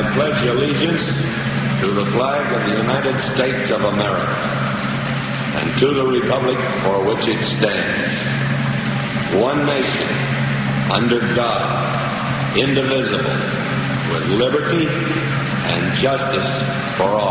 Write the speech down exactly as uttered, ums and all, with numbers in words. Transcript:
pledge allegiance to the flag of the United States of America and to the republic for which it stands, one nation, under God, indivisible, with liberty and justice for all.